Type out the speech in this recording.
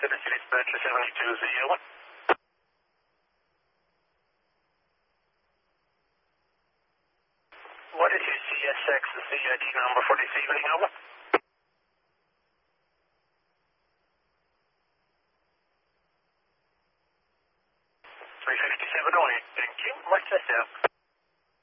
Tennessee Dispatcher 7201. What is your CSX, the CID number for this evening, over? $357.08, thank you. What's this now?